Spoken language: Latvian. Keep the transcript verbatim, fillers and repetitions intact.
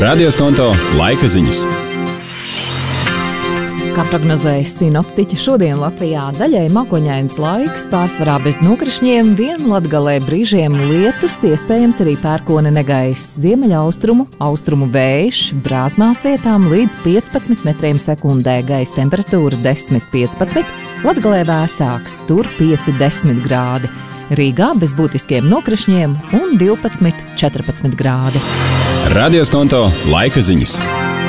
Radioskonto laika ziņas. Kā prognozēja sinoptiķi, šodien Latvijā daļai mākoņains laiks, pārsvarā bez nokrišņiem, vien Latgalē brīžiem lietus, iespējams arī pērkona negaiss, ziemeļaustrumu, austrumu vējš, brāzmās vietām līdz piecpadsmit metriem sekundē, gaisa temperatūra desmit piecpadsmit, Latgalē vēsāks, tur pieci desmit grādi. Rīgā bez būtiskiem nokrišņiem un divpadsmit četrpadsmit grādi. Radioskonto laika ziņas.